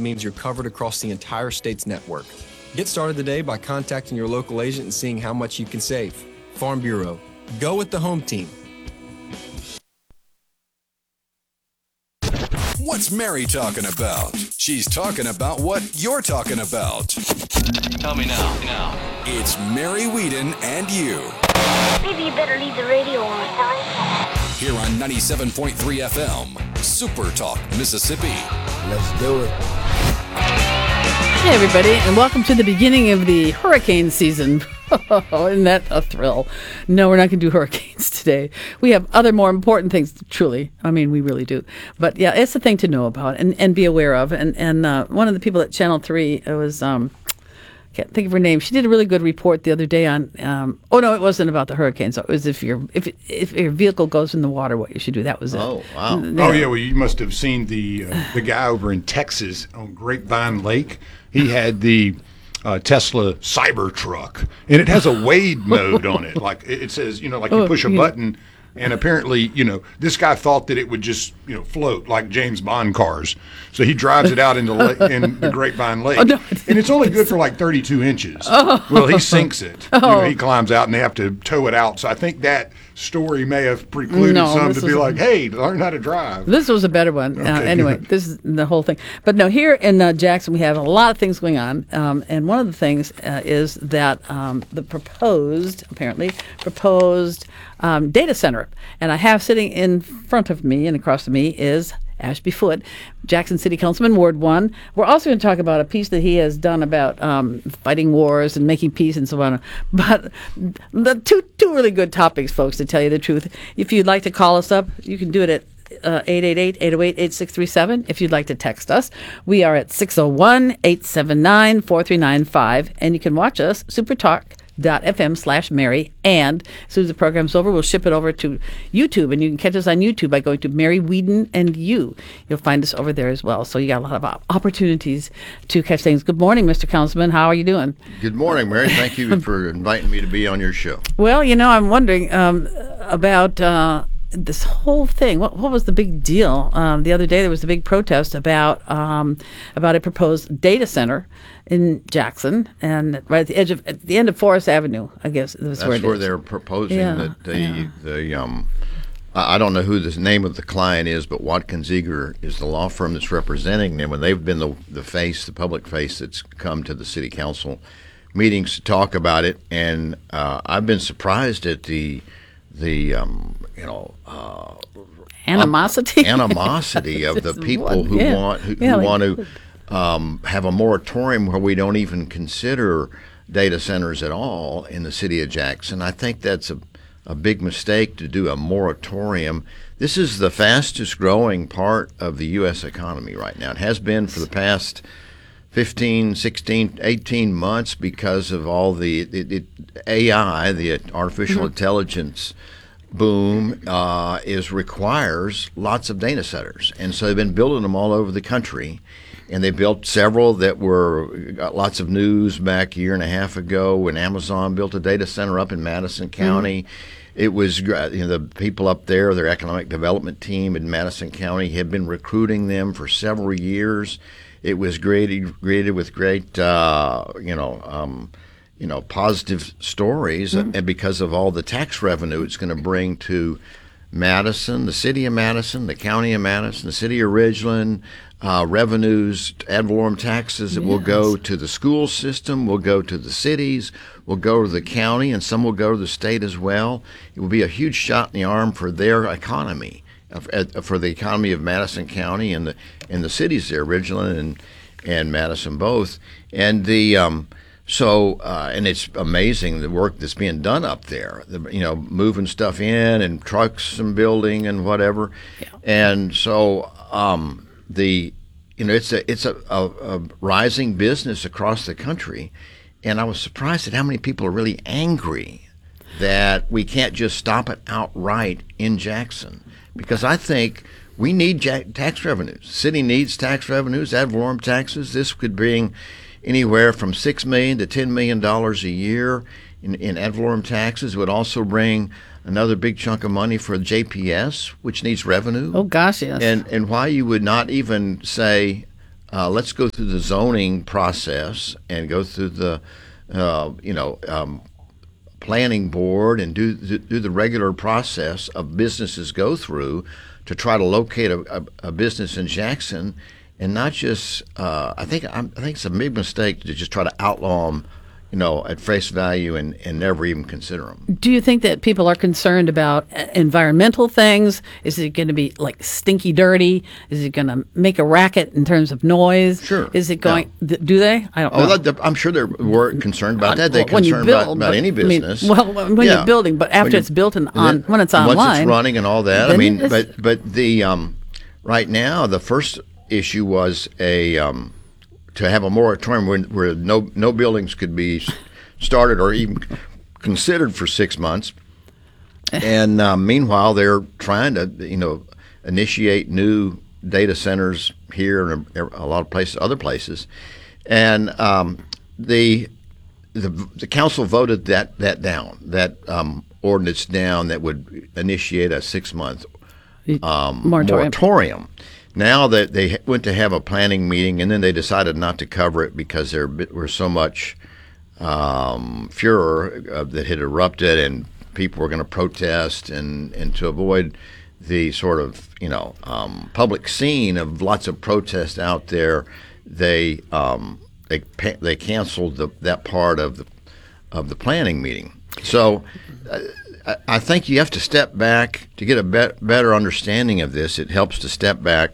means you're covered across the entire state's network. Get started today by contacting your local agent and seeing how much you can save. Farm Bureau. Go with the home team. What's Mary talking about? She's talking about what you're talking about. Tell me now. It's Mary Whedon and you. Maybe you better leave the radio on, huh? Here on 97.3 FM, Super Talk, Mississippi. Let's do it. Hey, everybody, and welcome to the beginning of the hurricane season. Isn't that a thrill? No, we're not going to do hurricanes today. We have other more important things, truly. I mean, we really do. But yeah, it's a thing to know about and be aware of. And one of the people at Channel 3, it was, can't think of her name. She did a really good report the other day on, no, it wasn't about the hurricanes. It was if your vehicle goes in the water, what you should do. That was it. Oh, wow. Yeah. Oh, yeah, well, you must have seen the guy over in Texas on Grapevine Lake. He had the Tesla Cybertruck, and it has a wade mode on it. Like it says, you push a button, and apparently, this guy thought that it would just, float like James Bond cars. So he drives it out in the Grapevine Lake, and it's only good for like 32 inches. Well, he sinks it. He climbs out, and they have to tow it out. So I think that story may have precluded some to be like, hey, learn how to drive. This was a better one. Okay, anyway, good. This is the whole thing. But no, here in Jackson, we have a lot of things going on. And one of the things is that the proposed data center. And I have sitting in front of me and across from me is Ashby Foote, Jackson City Councilman, Ward 1. We're also going to talk about a piece that he has done about fighting wars and making peace and so on. But the two really good topics, folks, to tell you the truth. If you'd like to call us up, you can do it at 888-808-8637. If you'd like to text us, we are at 601-879-4395. And you can watch us, supertalk.fm/Mary. And as soon as the program's over, we'll ship it over to YouTube. And you can catch us on YouTube by going to Mary Whedon and You. You'll find us over there as well. So you got a lot of opportunities to catch things. Good morning, Mr. Councilman. How are you doing? Good morning, Mary. Thank you for inviting me to be on your show. Well, I'm wondering about this whole thing. What was the big deal? The other day there was a big protest about a proposed data center in Jackson, and right at the end of Forest Avenue, I guess that's where they're proposing that I don't know who the name of the client is, but Watkins Eager is the law firm that's representing them, and they've been the public face that's come to the city council meetings to talk about it. And I've been surprised at the animosity of the people who want to have a moratorium where we don't even consider data centers at all in the city of Jackson. I think that's a big mistake to do a moratorium. This is the fastest growing part of the U.S. economy right now. It has been for the past 15, 16, 18 months because of all the AI, the artificial intelligence boom, requires lots of data centers. And so they've been building them all over the country. And they built several that got lots of news back a year and a half ago when Amazon built a data center up in Madison County. It was the people up there, their economic development team in Madison County had been recruiting them for several years. It was greeted with great, positive stories, and because of all the tax revenue it's going to bring to Madison, the city of Madison, the county of Madison, the city of Ridgeland, revenues, ad valorem taxes that will go to the school system, will go to the cities, will go to the county, and some will go to the state as well. It will be a huge shot in the arm for their economy, for the economy of Madison County and the cities there, Ridgeland and Madison both. And and it's amazing the work that's being done up there. Moving stuff in and trucks and building and whatever. Yeah. And so it's a rising business across the country, and I was surprised at how many people are really angry that we can't just stop it outright in Jackson, because I think we need tax revenues. The city needs tax revenues, ad valorem taxes. This could bring anywhere from $6 million to $10 million a year in ad valorem taxes. It would also bring another big chunk of money for JPS, which needs revenue. Oh, gosh, yes. And why you would not even say let's go through the zoning process and go through the planning board and do the regular process of businesses go through to try to locate a business in Jackson, and not just. I think it's a big mistake to just try to outlaw them, at face value and never even consider them. Do you think that people are concerned about environmental things? Is it going to be like stinky dirty? Is it going to make a racket in terms of noise? Sure. Is it going? Do they? I don't know. I'm sure they're concerned about that. They're when you concerned build, about any business. When you're building, but after it's built and when it's online, once it's running and all that. But the right now the first issue was to have a moratorium where no buildings could be started or even considered for 6 months. And meanwhile, they're trying to, initiate new data centers here and a lot of places, other places. And the council voted that down, that ordinance down that would initiate a 6-month moratorium. Now that they went to have a planning meeting, and then they decided not to cover it because there were so much furor that had erupted, and people were going to protest, and to avoid the sort of public scene of lots of protests out there, they canceled that part of the planning meeting. So I think you have to step back to get a better understanding of this. It helps to step back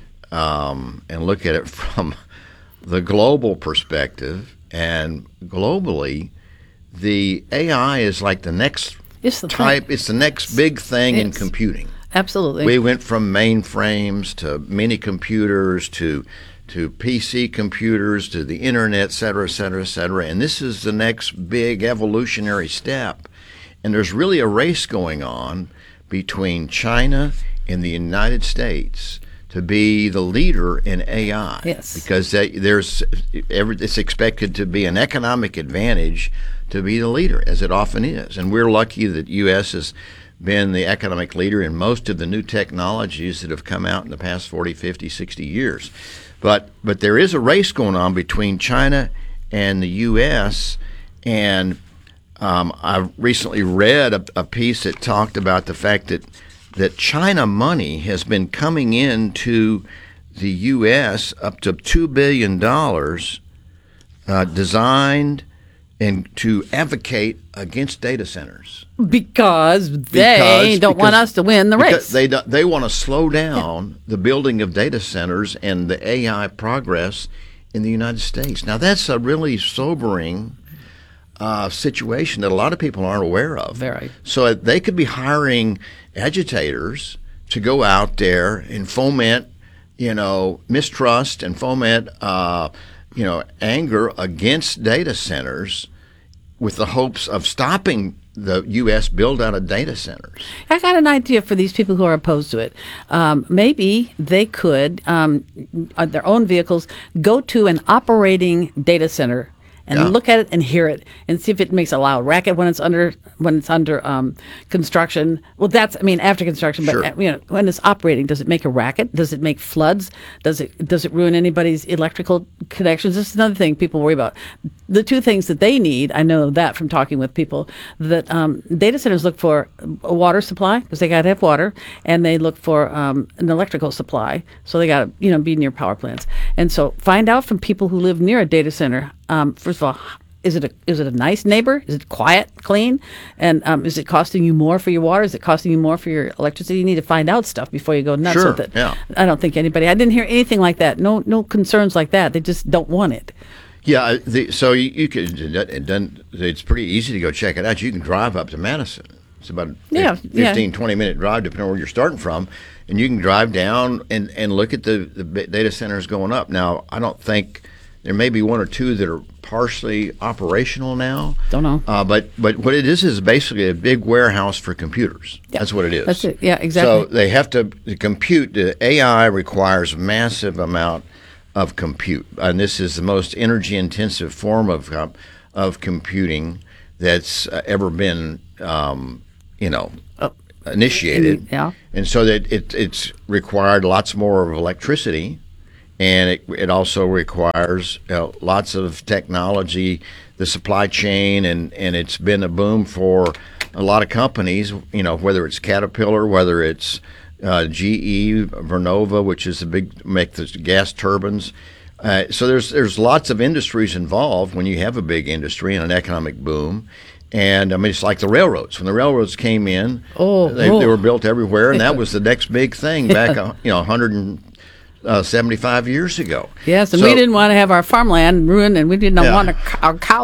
and look at it from the global perspective. And globally, the AI is like the next type. It's the next big thing in computing. Absolutely. We went from mainframes to mini computers to PC computers to the internet, et cetera, et cetera, et cetera. And this is the next big evolutionary step. And there's really a race going on between China and the United States to be the leader in AI. Yes. Because it's expected to be an economic advantage to be the leader, as it often is. And we're lucky that U.S. has been the economic leader in most of the new technologies that have come out in the past 40, 50, 60 years. But there is a race going on between China and the U.S., and I recently read a piece that talked about the fact that China money has been coming into the U.S. up to $2 billion designed and to advocate against data centers. Because they don't want us to win the race. They want to slow down the building of data centers and the AI progress in the United States. Now, that's a really sobering situation that a lot of people aren't aware of. Very. So they could be hiring agitators to go out there and foment, mistrust and foment, anger against data centers with the hopes of stopping the U.S. build out of data centers. I got an idea for these people who are opposed to it. Maybe they could, on their own vehicles, go to an operating data center and look at it and hear it and see if it makes a loud racket when it's under construction. Well, after construction, but sure. When it's operating, does it make a racket? Does it make floods? Does it ruin anybody's electrical connections? This is another thing people worry about. The two things that they need, I know that from talking with people, that data centers look for a water supply because they got to have water, and they look for an electrical supply, so they got to be near power plants. And so find out from people who live near a data center. First of all, is it a nice neighbor? Is it quiet, clean? And is it costing you more for your water? Is it costing you more for your electricity? You need to find out stuff before you go nuts with it. Yeah. I don't think I didn't hear anything like that. No concerns like that. They just don't want it. Yeah, so you could. It's pretty easy to go check it out. You can drive up to Madison. It's about a 15, 20-minute drive, depending on where you're starting from. And you can drive down and look at the data centers going up. Now, I don't think there may be one or two that are partially operational now. Don't know. But what it is basically a big warehouse for computers. Yep. That's what it is. That's it. Yeah, exactly. So they have to compute. The AI requires massive amount of compute, and this is the most energy-intensive form of computing that's ever been, initiated. Yeah. And so that it's required lots more of electricity. and it also requires lots of technology, the supply chain, and it's been a boom for a lot of companies, whether it's Caterpillar, whether it's GE, Vernova, which is make the gas turbines. So there's lots of industries involved when you have a big industry and an economic boom. And I mean, it's like the railroads. When the railroads came in, they were built everywhere, and that was the next big thing back 175 years ago. Yes, and we didn't want to have our farmland ruined, and we did not want our cows